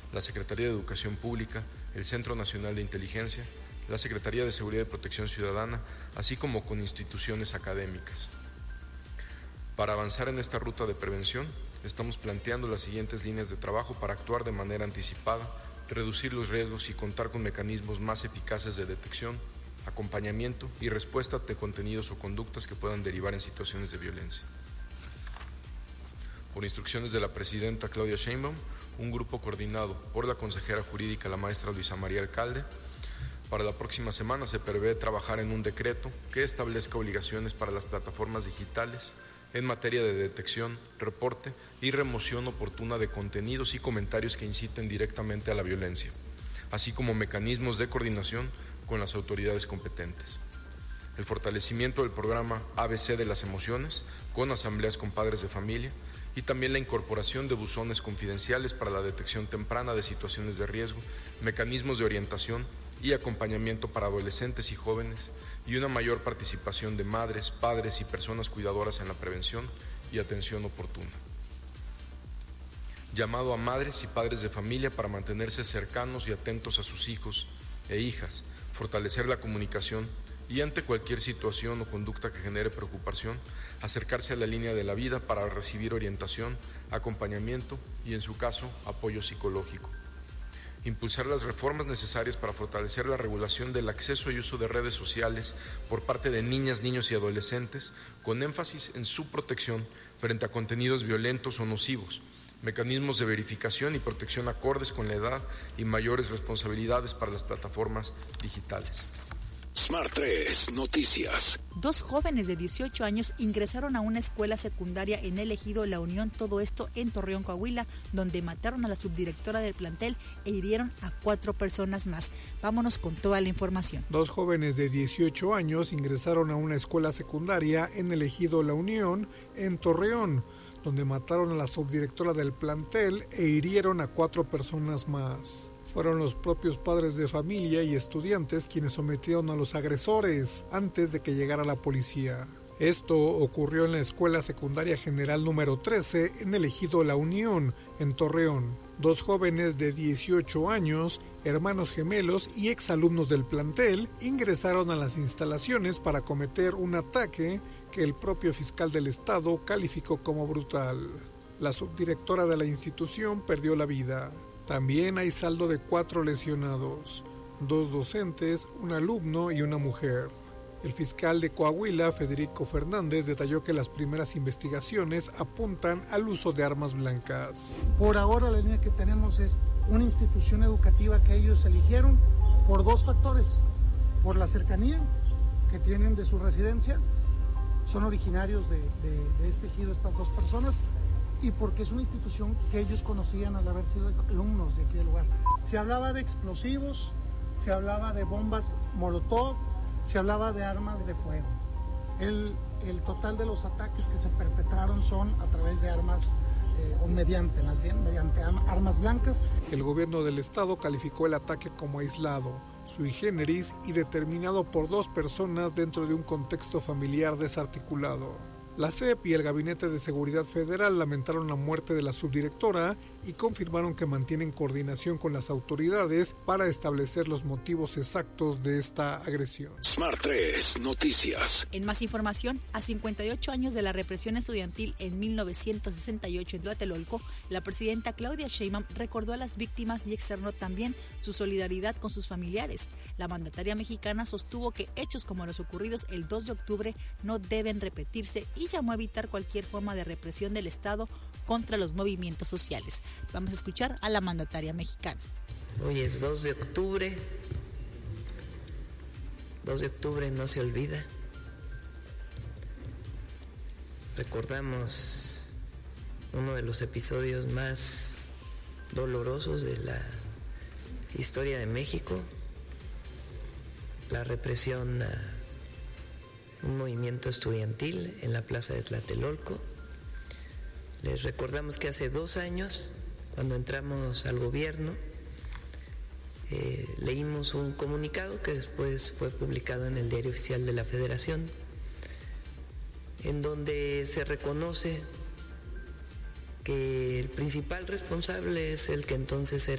la Secretaría de Educación Pública, el Centro Nacional de Inteligencia, la Secretaría de Seguridad y Protección Ciudadana, así como con instituciones académicas. Para avanzar en esta ruta de prevención, estamos planteando las siguientes líneas de trabajo para actuar de manera anticipada, reducir los riesgos y contar con mecanismos más eficaces de detección, acompañamiento y respuesta ante contenidos o conductas que puedan derivar en situaciones de violencia. Por instrucciones de la presidenta Claudia Sheinbaum, un grupo coordinado por la consejera jurídica, la maestra Luisa María Alcalde, para la próxima semana se prevé trabajar en un decreto que establezca obligaciones para las plataformas digitales en materia de detección, reporte y remoción oportuna de contenidos y comentarios que inciten directamente a la violencia, así como mecanismos de coordinación con las autoridades competentes. El fortalecimiento del programa ABC de las emociones, con asambleas con padres de familia, y también la incorporación de buzones confidenciales para la detección temprana de situaciones de riesgo, mecanismos de orientación y acompañamiento para adolescentes y jóvenes, y una mayor participación de madres, padres y personas cuidadoras en la prevención y atención oportuna. Llamado a madres y padres de familia para mantenerse cercanos y atentos a sus hijos e hijas, fortalecer la comunicación y ante cualquier situación o conducta que genere preocupación, acercarse a la línea de la vida para recibir orientación, acompañamiento y, en su caso, apoyo psicológico. Impulsar las reformas necesarias para fortalecer la regulación del acceso y uso de redes sociales por parte de niñas, niños y adolescentes, con énfasis en su protección frente a contenidos violentos o nocivos, mecanismos de verificación y protección acordes con la edad y mayores responsabilidades para las plataformas digitales. Smart 3 Noticias. 2 jóvenes de 18 años ingresaron a una escuela secundaria en el ejido La Unión, todo esto en Torreón, Coahuila, donde mataron a la subdirectora del plantel e hirieron a 4 personas más. Vámonos con toda la información. 2 jóvenes de 18 años ingresaron a una escuela secundaria en el ejido La Unión, en Torreón, donde mataron a la subdirectora del plantel e hirieron a 4 personas más. Fueron los propios padres de familia y estudiantes quienes sometieron a los agresores antes de que llegara la policía. Esto ocurrió en la Escuela Secundaria General número 13 en el ejido La Unión, en Torreón. 2 jóvenes de 18 años, hermanos gemelos y exalumnos del plantel, ingresaron a las instalaciones para cometer un ataque que el propio fiscal del estado calificó como brutal. La subdirectora de la institución perdió la vida. También hay saldo de 4 lesionados, 2 docentes, un alumno y una mujer. El fiscal de Coahuila, Federico Fernández, detalló que las primeras investigaciones apuntan al uso de armas blancas. Por ahora la línea que tenemos es una institución educativa que ellos eligieron por 2 factores. Por la cercanía que tienen de su residencia, son originarios de este ejido estas 2 personas, y porque es una institución que ellos conocían al haber sido alumnos de aquí del lugar. Se hablaba de explosivos, se hablaba de bombas molotov, se hablaba de armas de fuego. El total de los ataques que se perpetraron son a través de armas, mediante armas blancas. El gobierno del estado calificó el ataque como aislado, sui generis y determinado por 2 personas dentro de un contexto familiar desarticulado. La SEP y el Gabinete de Seguridad Federal lamentaron la muerte de la subdirectora y confirmaron que mantienen coordinación con las autoridades para establecer los motivos exactos de esta agresión. Smart 3 Noticias. En más información, a 58 años de la represión estudiantil en 1968 en Tlatelolco, la presidenta Claudia Sheinbaum recordó a las víctimas y externó también su solidaridad con sus familiares. La mandataria mexicana sostuvo que hechos como los ocurridos el 2 de octubre no deben repetirse y llamó a evitar cualquier forma de represión del Estado contra los movimientos sociales. Vamos a escuchar a la mandataria mexicana. Hoy es 2 de octubre. 2 de octubre no se olvida. Recordamos uno de los episodios más dolorosos de la historia de México, la represión a un movimiento estudiantil en la plaza de Tlatelolco. Les recordamos que hace 2 años, cuando entramos al gobierno, leímos un comunicado que después fue publicado en el Diario Oficial de la Federación, en donde se reconoce que el principal responsable es el que entonces era